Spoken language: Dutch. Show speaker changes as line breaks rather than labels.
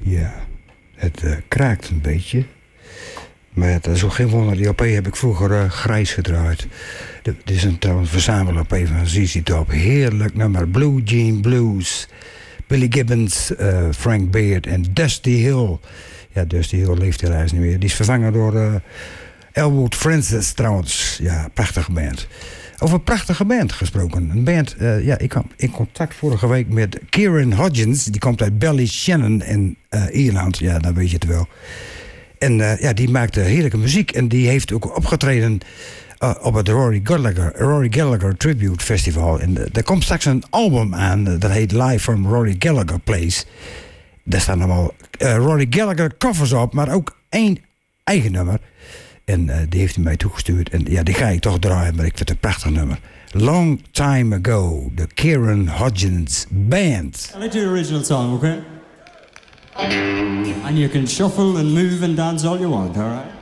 Ja, het kraakt een beetje. Maar dat is ook geen wonder. Die LP heb ik vroeger grijs gedraaid. Dit is een verzamel-LP van ZZ Top. Heerlijk nummer. Blue Jean Blues. Billy Gibbons, Frank Beard en Dusty Hill. Ja, Dusty Hill leeft helaas niet meer. Die is vervangen door Elwood Francis trouwens. Ja, prachtige band. Over een prachtige band gesproken. Een band, ik kwam in contact vorige week met Kieran Hodgins. Die komt uit Ballyshannon in Ierland. Ja, dan weet je het wel. En die maakte heerlijke muziek. En die heeft ook opgetreden op het Rory Gallagher Tribute Festival. En er komt straks een album aan. Dat heet Live from Rory Gallagher Place. Daar staan allemaal Rory Gallagher covers op. Maar ook één eigen nummer. En die heeft hij mij toegestuurd. En ja, die ga ik toch draaien. Maar ik vind het een prachtig nummer. Long Time Ago. De Kieran Hodgins Band.
Let's do the original song, okay? And you can shuffle and move and dance all you want, all right?